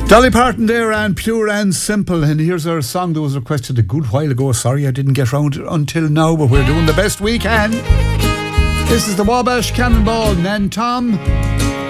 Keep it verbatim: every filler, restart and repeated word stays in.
Dolly Parton there, and Pure and Simple. And here's our song that was requested a good while ago. Sorry I didn't get round to it until now, but we're doing the best we can. This is the Wabash Cannonball, Nan Tom.